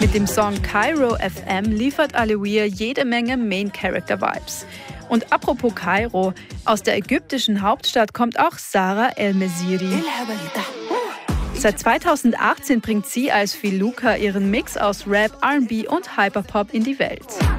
Mit dem Song Kairo FM liefert Alewia jede Menge Main-Character-Vibes. Und apropos Kairo, aus der ägyptischen Hauptstadt kommt auch Sara El Mesiri. Seit 2018 bringt sie als Filuka ihren Mix aus Rap, R&B und Hyperpop in die Welt.